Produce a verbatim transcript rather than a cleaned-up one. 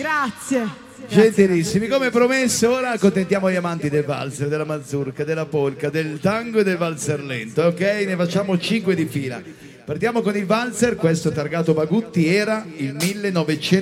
Grazie. Gentilissimi, come promesso ora accontentiamo gli amanti del valzer, della mazurka, della polka, del tango e del valzer lento, ok? Ne facciamo cinque di fila. Partiamo con il valzer, questo targato Bagutti era il millenovecento